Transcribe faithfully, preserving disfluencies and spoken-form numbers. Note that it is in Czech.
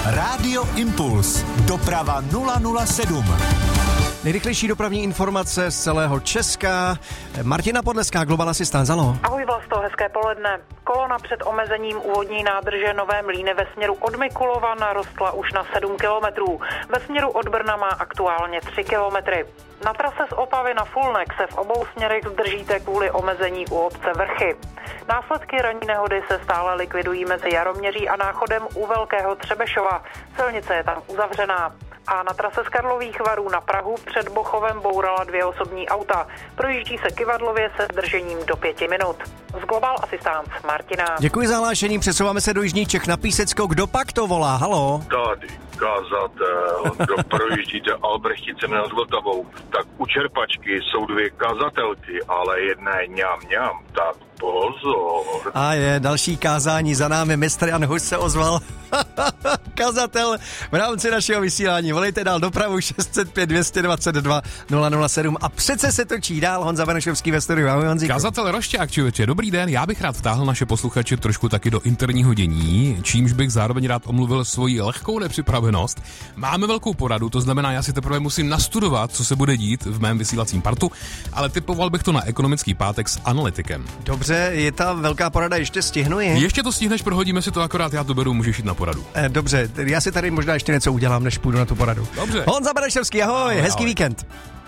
Rádio Impuls. Doprava nula nula sedm. Nejrychlejší dopravní informace z celého Česka. Martina Podleská, Global Assistant, halo. Ahoj Vlasto, hezké poledne. Kolona před omezením úvodní nádrže Nové Mlýny ve směru od Mikulova narostla už na sedm kilometrů. Ve směru od Brna má aktuálně tři kilometry. Na trase z Opavy na Fulnek se v obou směrech zdržíte kvůli omezení u obce Vrchy. Následky ranní nehody se stále likvidují mezi Jaroměří a Náchodem u Velkého Třebešova. Silnice je tam uzavřená. A na trase z Karlových Varů na Prahu před Bochovem bourala dvě osobní auta. Projíždí se Kyvadlově se zdržením do pěti minut. Z Global Assistance Martina. Děkuji za hlášení, přesouváme se do Jižních Čech na Písecko. Kdo pak to volá? Halo? Tady kazatel, kdo projíždíte Albrechticemi nad Vltavou, tak u čerpačky jsou dvě kazatelky, ale jedna je ňam ňam, tak pozor. A je další kázání za námi, mistr Jan Hus se ozval. Kazatel v rámci našeho vysílání. Volejte dál dopravu šest set pět dvě dvacet dva nula nula sedm a přece se točí dál Honza Benešovský ve studiu. Ahoj Honzíku. Kazatel Rošťák, člověče, dobrý den. Já bych rád vtáhl naše posluchače trošku taky do interního dění, čímž bych zároveň rád omluvil svoji lehkou nepřipravenost. Máme velkou poradu, to znamená, já si teprve musím nastudovat, co se bude dít v mém vysílacím partu, ale typoval bych to na ekonomický pátek s analytikem. Dobře, je ta velká porada, ještě stihnu je? Ještě to stihneš, prohodíme si to, akorát já to beru, můžeš jít na poradu. Eh, dobře, já si tady možná ještě něco udělám, než půjdu na tu poradu. Dobře. Honza Benešovský, ahoj, ahoj hezký ahoj. víkend.